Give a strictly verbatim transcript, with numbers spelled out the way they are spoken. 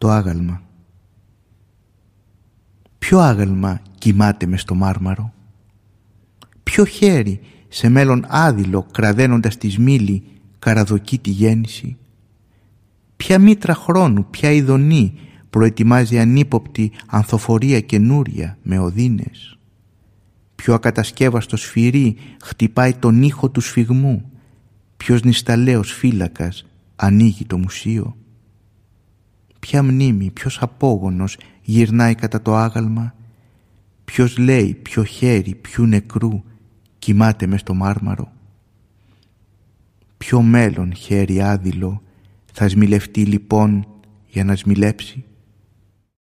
το άγαλμα. Ποιο άγαλμα κοιμάται μες στο μάρμαρο? Ποιο χέρι σε μέλλον άδειλο κραδένοντας τη σμήλη καραδοκεί τη γέννηση? Ποια μήτρα χρόνου, ποια ειδονή προετοιμάζει ανύποπτη ανθοφορία καινούρια με οδύνες? Ποιο ακατασκεύαστο σφυρί χτυπάει τον ήχο του σφιγμού? Ποιος νησταλέος φύλακας ανοίγει το μουσείο? Ποια μνήμη, ποιος απόγονος γυρνάει κατά το άγαλμα? Ποιος λέει, ποιο χέρι, ποιου νεκρού κοιμάται μες στο μάρμαρο? Ποιο μέλλον χέρι άδειλο θα σμιλευτεί λοιπόν για να σμιλέψει?